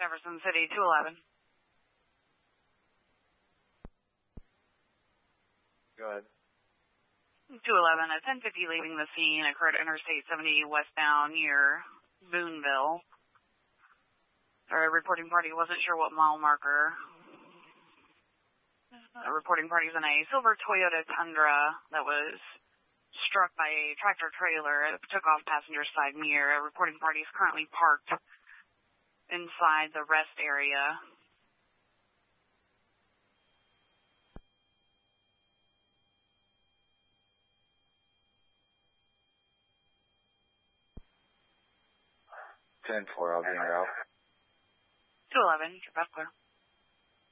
Jefferson City, 211. Go ahead. 211, a 1050 leaving the scene, occurred Interstate 70 westbound near Boonville. Our reporting party wasn't sure what mile marker. A reporting party was in a silver Toyota Tundra that was struck by a tractor trailer. It took off passenger side mirror. A reporting party is currently parked inside the rest area. Ten-4, I'll be en route. 211, you're back clear.